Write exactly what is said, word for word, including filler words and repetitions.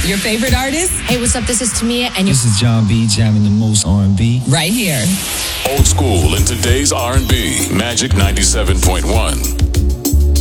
Your favorite artist? Hey, what's up? This is Tamia, and This is John B. jamming the most R and B. Right here. Old school in today's R and B. Magic ninety-seven point one.